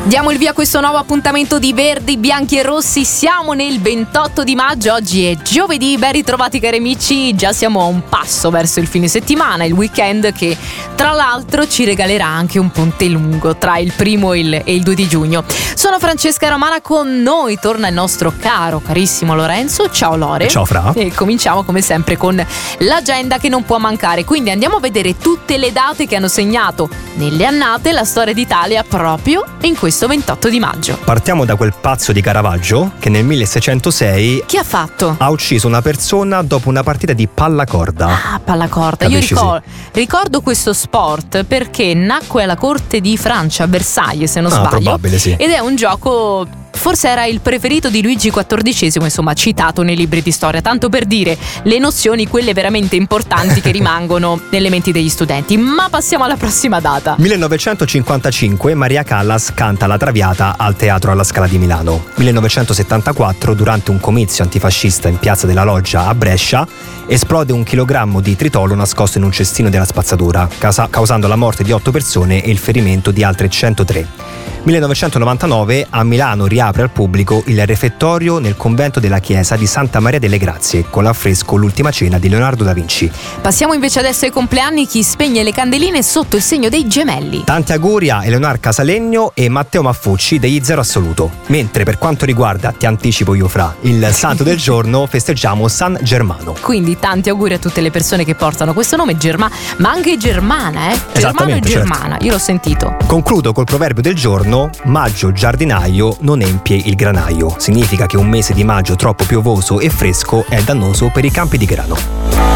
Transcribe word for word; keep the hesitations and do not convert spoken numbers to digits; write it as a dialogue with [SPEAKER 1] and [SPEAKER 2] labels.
[SPEAKER 1] Diamo il via a questo nuovo appuntamento di Verdi, Bianchi e Rossi. Siamo nel ventotto di maggio, oggi è giovedì. Ben ritrovati cari amici, già siamo a un passo verso il fine settimana, il weekend che tra l'altro ci regalerà anche un ponte lungo tra il primo e il, e il due di giugno. Sono Francesca Romana, con noi torna il nostro caro, carissimo Lorenzo. Ciao Lore.
[SPEAKER 2] Ciao Fra.
[SPEAKER 1] E cominciamo come sempre con l'agenda che non può mancare, quindi andiamo a vedere tutte le date che hanno segnato nelle annate la storia d'Italia proprio in questo ventotto di maggio.
[SPEAKER 2] Partiamo da quel pazzo di Caravaggio che nel milleseicentosei
[SPEAKER 1] Chi ha fatto?
[SPEAKER 2] ha ucciso una persona dopo una partita di pallacorda.
[SPEAKER 1] Ah, pallacorda.
[SPEAKER 2] Capisci,
[SPEAKER 1] Io ricor-
[SPEAKER 2] sì.
[SPEAKER 1] ricordo questo sport perché nacque alla corte di Francia, a Versailles se non
[SPEAKER 2] Ah,
[SPEAKER 1] sbaglio.
[SPEAKER 2] probabile, sì.
[SPEAKER 1] Ed è un gioco, forse era il preferito di Luigi quattordicesimo, insomma citato nei libri di storia, tanto per dire le nozioni, quelle veramente importanti che rimangono nelle menti degli studenti. Ma passiamo alla prossima data.
[SPEAKER 2] millenovecentocinquantacinque Maria Callas canta La Traviata al Teatro alla Scala di Milano. millenovecentosettantaquattro, durante un comizio antifascista in Piazza della Loggia a Brescia, esplode un chilogrammo di tritolo nascosto in un cestino della spazzatura, causa- causando la morte di otto persone e il ferimento di altre centotré. millenovecentonovantanove a Milano riapre al pubblico il refettorio nel convento della chiesa di Santa Maria delle Grazie con l'affresco L'ultima cena di Leonardo da Vinci.
[SPEAKER 1] Passiamo invece adesso ai compleanni, chi spegne le candeline sotto il segno dei gemelli.
[SPEAKER 2] Tanti auguri a Eleonor Casalegno e Matteo Maffucci degli Zero Assoluto. Mentre per quanto riguarda, ti anticipo io Fra, il santo del giorno, festeggiamo San Germano.
[SPEAKER 1] Quindi tanti auguri a tutte le persone che portano questo nome, Germa, ma anche Germana, eh? Germano e
[SPEAKER 2] Esattamente,
[SPEAKER 1] Germana,
[SPEAKER 2] certo.
[SPEAKER 1] Io l'ho sentito.
[SPEAKER 2] Concludo col proverbio del giorno: maggio giardinaio non empie il granaio. Significa che un mese di maggio troppo piovoso e fresco è dannoso per i campi di grano.